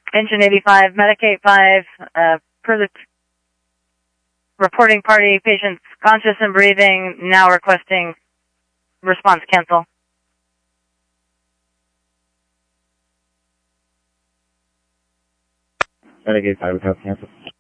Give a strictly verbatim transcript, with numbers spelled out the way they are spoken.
Engine eighty-five, Medicate five, uh, per the reporting party, patients conscious and breathing, now requesting response cancel. Medicate five, request cancel.